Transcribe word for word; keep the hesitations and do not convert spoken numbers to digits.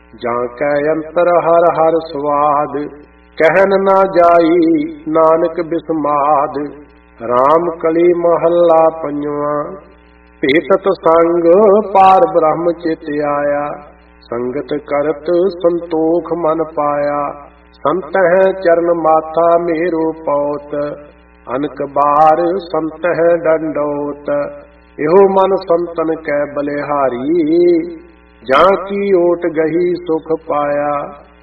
ਜਾਂ ਕੈ ਅੰਤਰ ਹਰ ਹਰ ਸਵਾਦ, ਕਹਿਨ ਨਾ ਜਾਈ ਨਾਨਕ ਬਿਸਮਾਦ। ਰਾਮ ਕਲੀ ਮਹੱਲਾ ਪੰਜਵਾਂ। ਭੇਟਤ ਸੰਗ ਪਾਰ ਬ੍ਰਹਮ ਚਿਤ ਆਇਆ, ਸੰਗਤ ਕਰਤ ਸੰਤੋਖ ਮਨ ਪਾਇਆ। ਸੰਤਹਿ ਚਰਨ ਮਾਥਾ ਮੇਰੋ ਪਉਤ, ਅਨਕ ਬਾਰ ਸੰਤਹਿ ਡੰਡੋਤ। ਇਹੋ ਮਨ ਸੰਤਨ ਕੈ ਬਲਿਹਾਰੀ, ਜਾਂ ਕੀ ਓਟ ਗਹੀ ਸੁਖ ਪਾਇਆ।